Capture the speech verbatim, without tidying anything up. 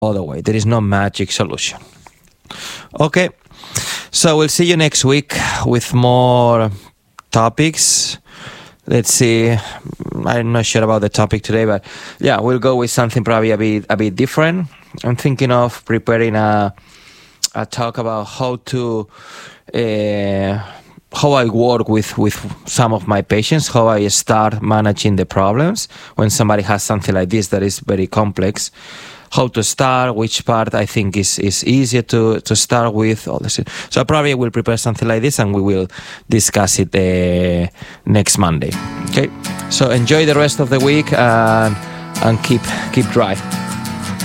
other way. There is no magic solution. Okay, so we'll see you next week with more topics. Let's see. I'm not sure about the topic today, but yeah, we'll go with something probably a bit a bit different. I'm thinking of preparing a a talk about how to uh, how I work with with some of my patients, how I start managing the problems when somebody has something like this that is very complex. How to start, which part I think is, is easier to, to start with, all this. So I probably will prepare something like this and we will discuss it uh, next Monday. Okay, so enjoy the rest of the week and, and keep keep dry.